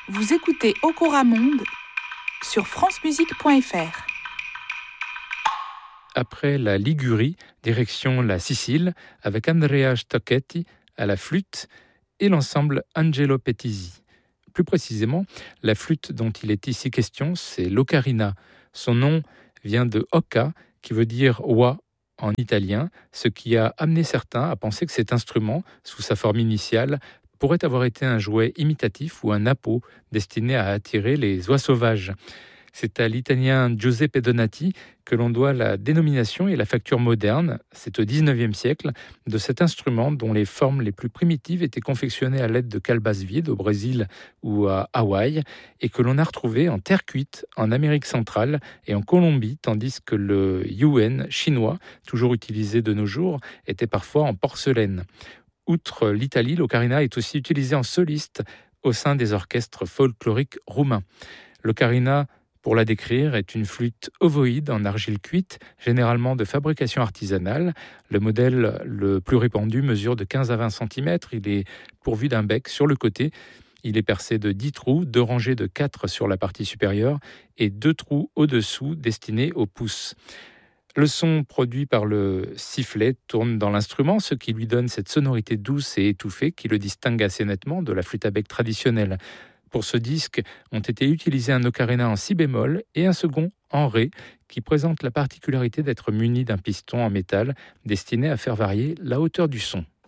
Vous écoutez Okora Monde sur francemusique.fr. Après la Ligurie, direction la Sicile, avec Andrea Stocchetti à la flûte et l'ensemble Angelo Pettisi. Plus précisément, la flûte dont il est ici question, c'est l'ocarina. Son nom vient de oca, qui veut dire oie en italien, ce qui a amené certains à penser que cet instrument, sous sa forme initiale, pourrait avoir été un jouet imitatif ou un appôt destiné à attirer les oies sauvages. C'est à l'italien Giuseppe Donati que l'on doit la dénomination et la facture moderne, c'est au XIXe siècle, de cet instrument dont les formes les plus primitives étaient confectionnées à l'aide de calebasses vides au Brésil ou à Hawaï et que l'on a retrouvé en terre cuite en Amérique centrale et en Colombie, tandis que le yuan chinois, toujours utilisé de nos jours, était parfois en porcelaine. Outre l'Italie, l'ocarina est aussi utilisé en soliste au sein des orchestres folkloriques roumains. L'ocarina, pour la décrire, est une flûte ovoïde en argile cuite, généralement de fabrication artisanale. Le modèle le plus répandu mesure de 15 à 20 cm. Il est pourvu d'un bec sur le côté. Il est percé de 10 trous, 2 rangées de 4 sur la partie supérieure et 2 trous au-dessous destinés au pouce. Le son produit par le sifflet tourne dans l'instrument, ce qui lui donne cette sonorité douce et étouffée qui le distingue assez nettement de la flûte à bec traditionnelle. Pour ce disque, ont été utilisés un ocarina en si bémol et un second en ré, qui présente la particularité d'être muni d'un piston en métal destiné à faire varier la hauteur du son.